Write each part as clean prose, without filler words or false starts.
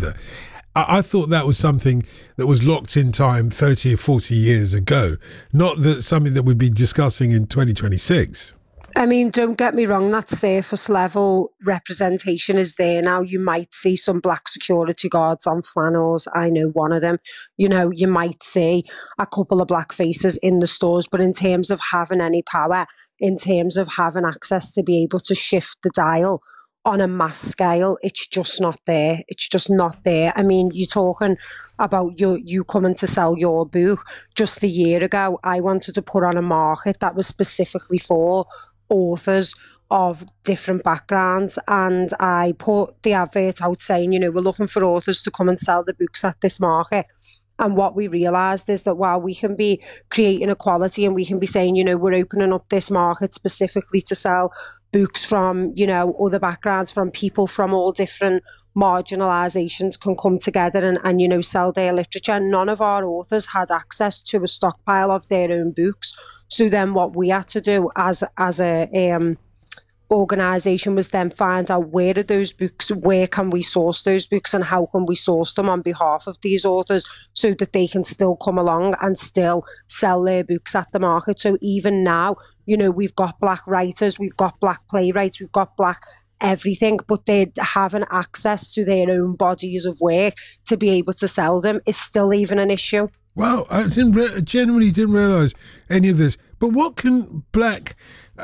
either. I thought that was something that was locked in time 30 or 40 years ago, not that something that we'd be discussing in 2026. I mean, don't get me wrong, that surface level representation is there now. You might see some black security guards on flannels. I know one of them. You know, you might see a couple of black faces in the stores, but in terms of having any power, in terms of having access to be able to shift the dial on a mass scale, it's just not there. It's just not there. I mean, you're talking about you coming to sell your book. Just a year ago, I wanted to put on a market that was specifically for authors of different backgrounds, and I put the advert out saying, you know, we're looking for authors to come and sell the books at this market. And what we realised is that while we can be creating equality and we can be saying, you know, we're opening up this market specifically to sell books from, you know, other backgrounds, from people from all different marginalisations can come together and, you know, sell their literature. None of our authors had access to a stockpile of their own books. So then what we had to do as a organisation was then find out, where are those books, where can we source those books, and how can we source them on behalf of these authors so that they can still come along and still sell their books at the market. So even now, you know, we've got black writers, we've got black playwrights, we've got black everything, but they having access to their own bodies of work to be able to sell them is still even an issue. Wow, I genuinely didn't realise any of this. But what can Black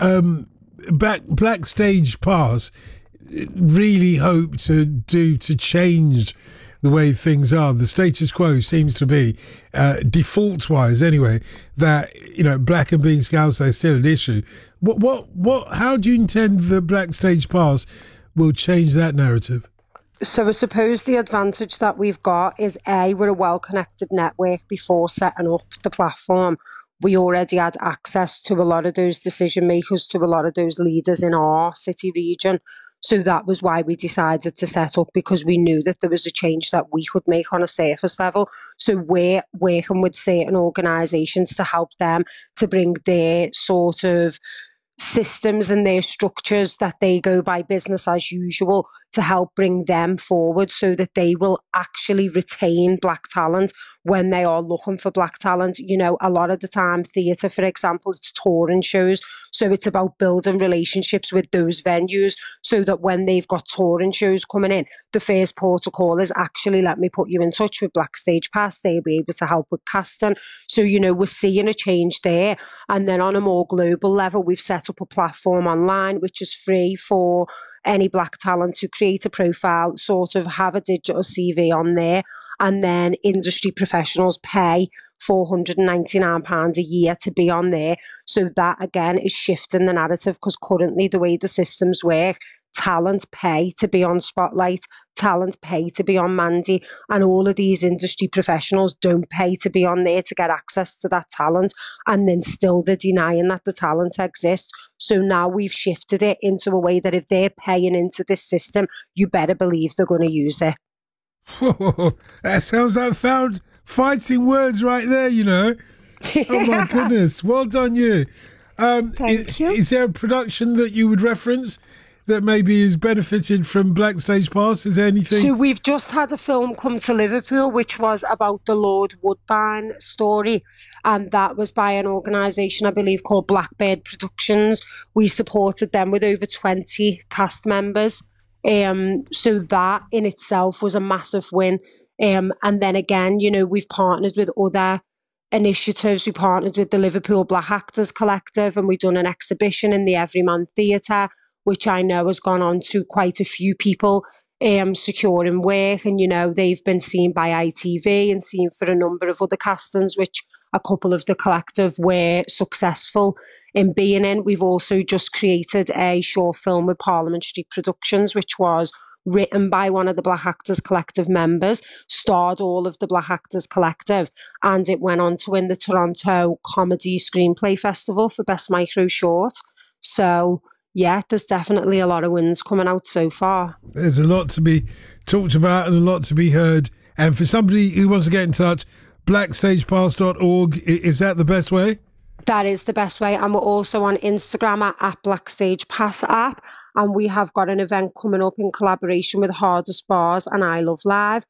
Stage Pass really hope to do to change the way things are? The status quo seems to be, default-wise anyway, that, you know, black and being Scouse is still an issue. How do you intend the Black Stage Pass will change that narrative? So I suppose the advantage that we've got is, A, we're a well-connected network. Before setting up the platform, we already had access to a lot of those decision makers, to a lot of those leaders in our city region. So that was why we decided to set up, because we knew that there was a change that we could make on a surface level. So we're working with certain organisations to help them to bring their sort of systems and their structures that they go by business as usual to help bring them forward so that they will actually retain black talent when they are looking for black talent. You know, a lot of the time, theatre, for example, it's touring shows. So it's about building relationships with those venues so that when they've got touring shows coming in, the first port of call is actually, let me put you in touch with Black Stage Pass. They'll be able to help with casting. So, you know, we're seeing a change there. And then on a more global level, we've set up a platform online, which is free for any black talent to create a profile, sort of have a digital CV on there, and then industry professionals pay £499 a year to be on there. So that, again, is shifting the narrative, because currently the way the systems work, talent pay to be on Spotlight, talent pay to be on Mandy, and all of these industry professionals don't pay to be on there to get access to that talent, and then still they're denying that the talent exists. So now we've shifted it into a way that if they're paying into this system, you better believe they're going to use it. Whoa, that sounds like fighting words right there, you know. Oh my goodness, well done you. Thank you. Is there a production that you would reference that maybe has benefited from Black Stage Pass? Is there anything? So we've just had a film come to Liverpool, which was about the Lord Woodbine story, and that was by an organisation, I believe, called Blackbird Productions. We supported them with over 20 cast members. So that in itself was a massive win. And then again, you know, we've partnered with other initiatives. We partnered with the Liverpool Black Actors Collective, and we've done an exhibition in the Everyman Theatre, which I know has gone on to quite a few people securing work. And, you know, they've been seen by ITV and seen for a number of other castings, which a couple of the collective were successful in being in. We've also just created a short film with Parliament Street Productions, which was written by one of the Black Actors Collective members, starred all of the Black Actors Collective, and it went on to win the Toronto Comedy Screenplay Festival for Best Micro Short. So, yeah, there's definitely a lot of wins coming out so far. There's a lot to be talked about and a lot to be heard. And for somebody who wants to get in touch, blackstagepass.org, is that the best way? That is the best way. And we're also on Instagram at Black Stage Pass app. And we have got an event coming up in collaboration with Hardest Bars and I Love Live,